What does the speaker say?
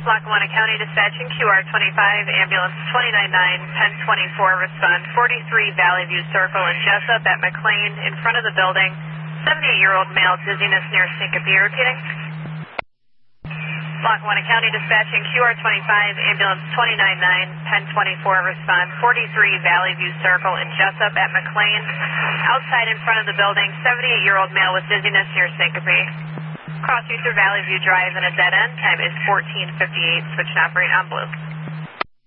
Lackawanna County dispatching QR25, ambulance 299, 1024, respond 43 Valley View Circle in Jessup at McLean in front of the building. 78-year-old male, dizziness near syncope. Repeating. Lackawanna County dispatching QR25, ambulance 299, 1024, respond 43 Valley View Circle in Jessup at McLean. Outside in front of the building, 78-year-old male with dizziness near syncope. Crossing through Valley View Drive in a dead end. Time is 14:58. Switch to operate on blue.